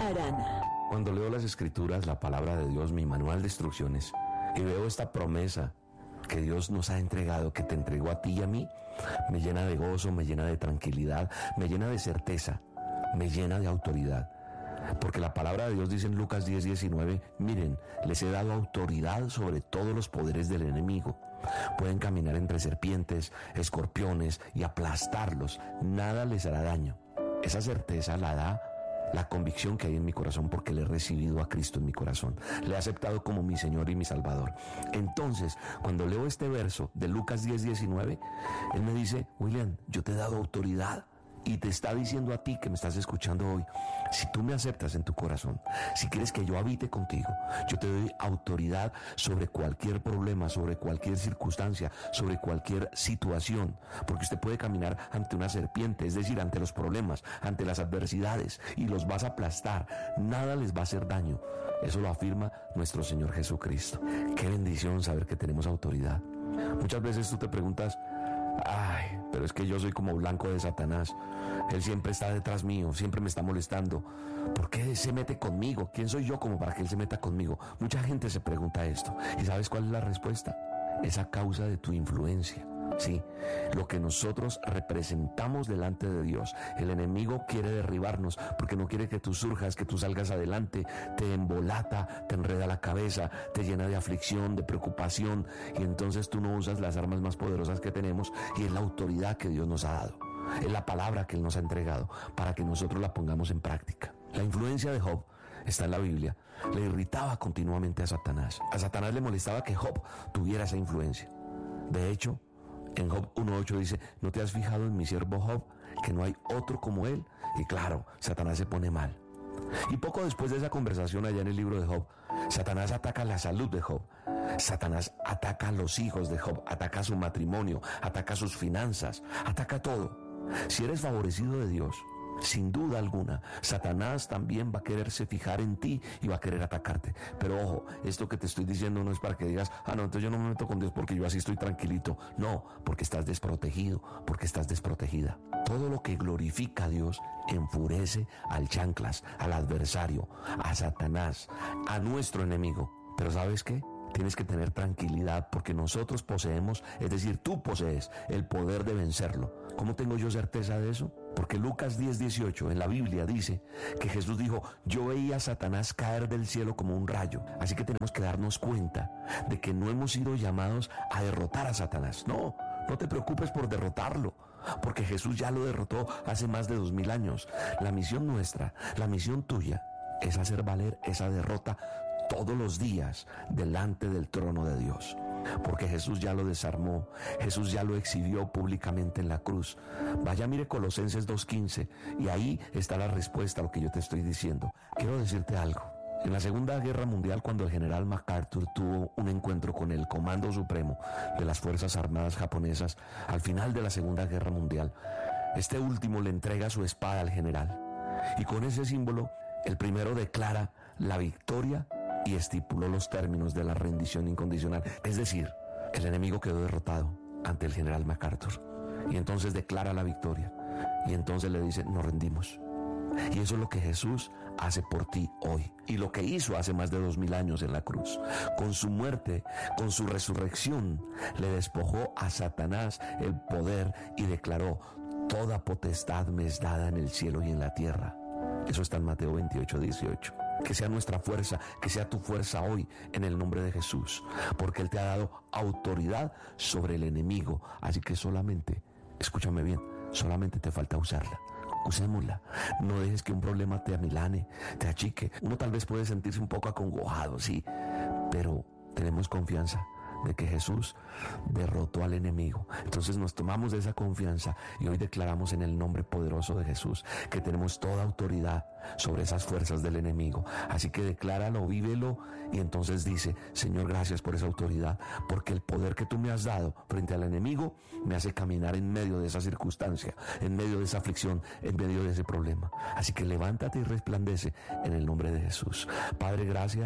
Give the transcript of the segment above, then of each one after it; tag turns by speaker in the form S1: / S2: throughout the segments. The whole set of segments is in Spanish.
S1: Arana.
S2: Cuando leo las Escrituras, la palabra de Dios, mi manual de instrucciones, y veo esta promesa que Dios nos ha entregado, que te entregó a ti y a mí, me llena de gozo, me llena de tranquilidad, me llena de certeza, me llena de autoridad. Porque la palabra de Dios dice en Lucas 10:19, miren, les he dado autoridad sobre todos los poderes del enemigo. Pueden caminar entre serpientes, escorpiones y aplastarlos. Nada les hará daño. Esa certeza la da la convicción que hay en mi corazón, porque le he recibido a Cristo en mi corazón. Le he aceptado como mi Señor y mi Salvador. Entonces, cuando leo este verso de Lucas 10:19, Él me dice, William, yo te he dado autoridad. Y te está diciendo a ti que me estás escuchando hoy, si tú me aceptas en tu corazón, si quieres que yo habite contigo, yo te doy autoridad sobre cualquier problema, sobre cualquier circunstancia, sobre cualquier situación, porque usted puede caminar ante una serpiente, es decir, ante los problemas, ante las adversidades, y los vas a aplastar, nada les va a hacer daño. Eso lo afirma nuestro Señor Jesucristo. Qué bendición saber que tenemos autoridad. Muchas veces tú te preguntas, ay, pero es que yo soy como blanco de Satanás. Él siempre está detrás mío, siempre me está molestando. ¿Por qué se mete conmigo? ¿Quién soy yo como para que Él se meta conmigo? Mucha gente se pregunta esto. ¿Y sabes cuál es la respuesta? Es a causa de tu influencia. Sí, lo que nosotros representamos delante de Dios. El enemigo quiere derribarnos porque no quiere que tú surjas, que tú salgas adelante. Te embolata, te enreda la cabeza, te llena de aflicción, de preocupación, y entonces tú no usas las armas más poderosas que tenemos, y es la autoridad que Dios nos ha dado. Es la palabra que Él nos ha entregado para que nosotros la pongamos en práctica. La influencia de Job está en la Biblia. Le irritaba continuamente a Satanás. A Satanás le molestaba que Job tuviera esa influencia. De hecho, en Job 1:8 dice, ¿no te has fijado en mi siervo Job, que no hay otro como él? Y claro, Satanás se pone mal. Y poco después de esa conversación allá en el libro de Job, Satanás ataca la salud de Job. Satanás ataca a los hijos de Job, ataca su matrimonio, ataca sus finanzas, ataca todo. Si eres favorecido de Dios, sin duda alguna, Satanás también va a quererse fijar en ti y va a querer atacarte. Pero ojo, esto que te estoy diciendo no es para que digas, no, entonces yo no me meto con Dios porque yo así estoy tranquilito. No, porque estás desprotegido, porque estás desprotegida. Todo lo que glorifica a Dios enfurece al chanclas, al adversario, a Satanás, a nuestro enemigo. Pero ¿sabes qué? Tienes que tener tranquilidad, porque nosotros poseemos, es decir, tú posees el poder de vencerlo. ¿Cómo tengo yo certeza de eso? Porque Lucas 10:18 en la Biblia dice que Jesús dijo, yo veía a Satanás caer del cielo como un rayo. Así que tenemos que darnos cuenta de que no hemos sido llamados a derrotar a Satanás. No te preocupes por derrotarlo, porque Jesús ya lo derrotó hace más de 2000 años. La misión nuestra, la misión tuya, es hacer valer esa derrota todos los días delante del trono de Dios. Porque Jesús ya lo desarmó, Jesús ya lo exhibió públicamente en la cruz. Vaya, mire Colosenses 2:15, y ahí está la respuesta a lo que yo te estoy diciendo. Quiero decirte algo. En la Segunda Guerra Mundial, cuando el general MacArthur tuvo un encuentro con el Comando Supremo de las Fuerzas Armadas japonesas, al final de la Segunda Guerra Mundial, este último le entrega su espada al general. Y con ese símbolo, el primero declara la victoria y estipuló los términos de la rendición incondicional. Es decir, el enemigo quedó derrotado ante el general MacArthur. Y entonces declara la victoria. Y entonces le dice, nos rendimos. Y eso es lo que Jesús hace por ti hoy. Y lo que hizo hace más de 2000 años en la cruz. Con su muerte, con su resurrección, le despojó a Satanás el poder y declaró, toda potestad me es dada en el cielo y en la tierra. Eso está en Mateo 28:18. Que sea nuestra fuerza, que sea tu fuerza hoy en el nombre de Jesús, porque Él te ha dado autoridad sobre el enemigo. Así que solamente, escúchame bien, solamente te falta usarla. Usémosla. No dejes que un problema te amilane, te achique. Uno tal vez puede sentirse un poco acongojado, sí, pero tenemos confianza de que Jesús derrotó al enemigo. Entonces nos tomamos de esa confianza y hoy declaramos en el nombre poderoso de Jesús que tenemos toda autoridad sobre esas fuerzas del enemigo. Así que decláralo, vívelo, y entonces dice, Señor, gracias por esa autoridad, porque el poder que tú me has dado frente al enemigo me hace caminar en medio de esa circunstancia, en medio de esa aflicción, en medio de ese problema. Así que levántate y resplandece en el nombre de Jesús. Padre, gracias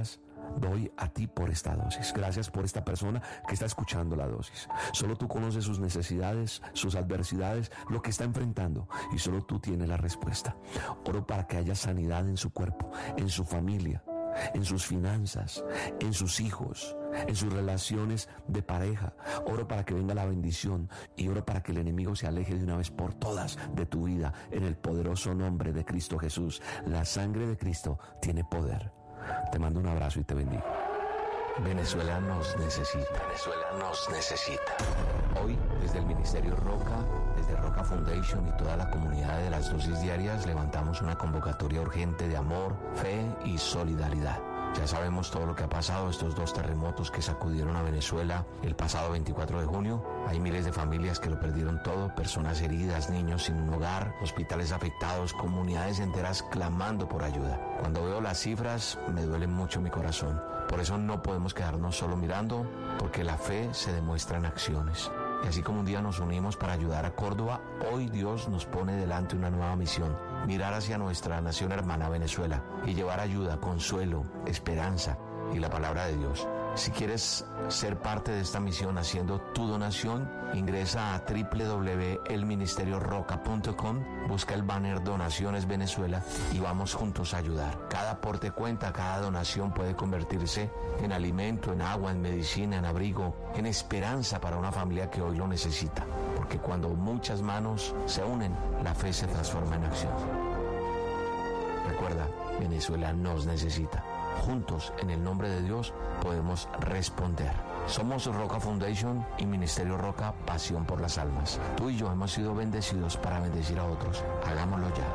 S2: doy a ti por esta dosis. Gracias por esta persona que está escuchando la dosis. Solo tú conoces sus necesidades, sus adversidades, lo que está enfrentando, y solo tú tienes la respuesta. Oro para que haya sanidad en su cuerpo, en su familia, en sus finanzas, en sus hijos, en sus relaciones de pareja. Oro para que venga la bendición y oro para que el enemigo se aleje de una vez por todas de tu vida, en el poderoso nombre de Cristo Jesús. La sangre de Cristo tiene poder. Te mando un abrazo y te bendigo. Venezuela nos necesita. Venezuela nos necesita. Hoy, desde el Ministerio Roca, desde Roca Foundation y toda la comunidad de las dosis diarias, levantamos una convocatoria urgente de amor, fe y solidaridad. Ya sabemos todo lo que ha pasado, estos 2 terremotos que sacudieron a Venezuela el pasado 24 de junio. Hay miles de familias que lo perdieron todo, personas heridas, niños sin un hogar, hospitales afectados, comunidades enteras clamando por ayuda. Cuando veo las cifras, me duele mucho mi corazón. Por eso no podemos quedarnos solo mirando, porque la fe se demuestra en acciones. Y así como un día nos unimos para ayudar a Córdoba, hoy Dios nos pone delante una nueva misión: mirar hacia nuestra nación hermana Venezuela y llevar ayuda, consuelo, esperanza y la palabra de Dios. Si quieres ser parte de esta misión haciendo tu donación, ingresa a www.elministerioroca.com, busca el banner Donaciones Venezuela y vamos juntos a ayudar. Cada aporte cuenta, cada donación puede convertirse en alimento, en agua, en medicina, en abrigo, en esperanza para una familia que hoy lo necesita. Porque cuando muchas manos se unen, la fe se transforma en acción. Recuerda, Venezuela nos necesita. Juntos, en el nombre de Dios, podemos responder. Somos Roca Foundation y Ministerio Roca, pasión por las almas. Tú y yo hemos sido bendecidos para bendecir a otros. Hagámoslo ya.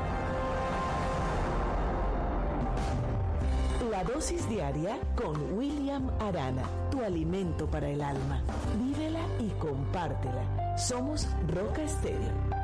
S1: La dosis diaria con William Arana, tu alimento para el alma. Vívela y compártela. Somos Roca Estéreo.